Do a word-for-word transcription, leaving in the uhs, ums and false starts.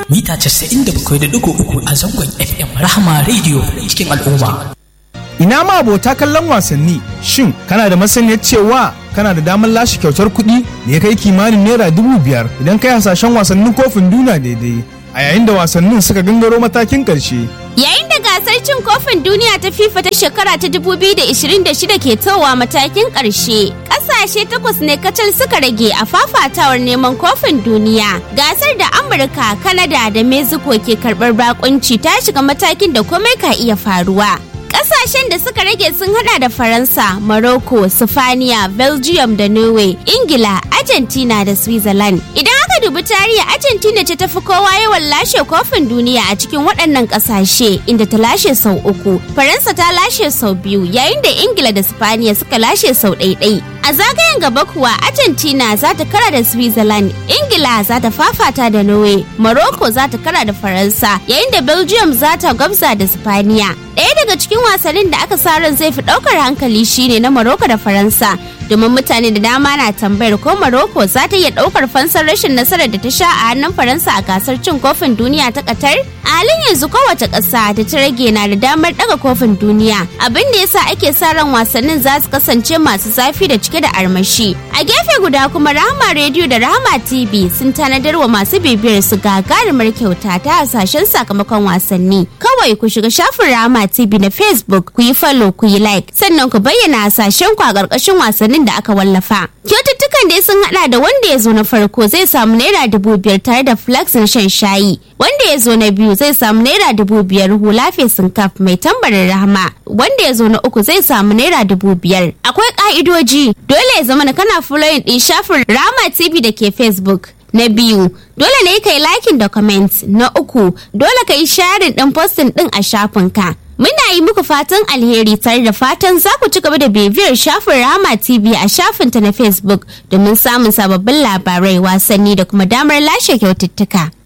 mita casa'in da bakwai da ɗigo uku a zangon F M Rahama Radio cikin al'umma. Ina ma abota kallon wasanni, shin kana da masaniyar cewa kana da damar lashe kyautar kuɗi da ya kai kimanin naira dubu biyar idan kai hasashen wasannin kofin duniya daidai a yayin da wasannin suka gangaro matakin ƙarshe. Yayin da gasar cin kofin duniya ta FIFA ta shekara ta dubu biyu da ishirin da shida ke towa matakin ƙarshe, ƙasashe takwas ne kacal suka rage a fafatawar neman kofin duniya. Gasar da Amurka, Kanada da Mexico ke karɓar bakunci ta shiga matakin da komai ka iya faruwa. Ƙasashen da suka rage sun hada da Faransa, Morocco, Sifaniya, Belgium da Norway, Ingila, Argentina da Switzerland. Idan aka dubi tarihi, Argentina ce tafi kowa yawan lashe kofin duniya a cikin waɗannan ƙasashe, inda ta lashe sau uku. Faransa ta lashe sau biyu, yayin da Ingila da Sifaniya suka lashe sau ɗaiɗai. A zagayen gaba kuwa, Argentina za ta kara da Switzerland, Ingila za ta fafata da Norway, Morocco za ta kara da Faransa, yayin da Belgium za ta gwabza da Sifaniya. Ɗaya daga cikin wasannin da aka sa ran zai fi ɗaukar hankali shine na Morocco da Faransa, domin mutane da dama na tambayar ko Morocco za ta iya ɗaukar fansar rashin nasarar da ta sha a hannun Faransa a gasar cin kofin duniya ta Qatar. A halin yanzu kowace ƙasa da ta rage na da damar ɗaga kofin duniya, abin da yasa ake sa ran wasannin za su kasance masu zafi da cike da armashi. A gefe guda kuma Rahama Radio da Rahama T V sun tanadar wa masu bibiyar su gagarumar kyauta ta hasashen sakamakon wasanni. Kawai ku shiga shafin Rahama T V na Facebook, ku yi follow, ku yi like, sannan ku bayyana hasashen ku a ƙarƙashin wasannin da aka wallafa. Kyaututtukan dai sun hada da wanda ya zo na farko zai samu naira dubu biyar tare da flax na shan shayi. Wanda ya zo na biyu zai samu naira dubu biyar hula fesin kaf mai tambarin Rahama. Wanda ya zo na uku zai samu naira dubu biyar. Akwai ka'idoji, dole ya zama kana following din shafin Rahama T V da ke Facebook. Na biyu, dole ne ka yi liking da comment. Na uku, dole ka yi sharing din posting din a shafinka. Muna yi muku fatan alheri tare da fatan za ku ci gaba da bibiyar shafin Rahama T V a shafinta na Facebook domin samun sababbin labarai, wasanni da kuma damar lashe kyaututtuka.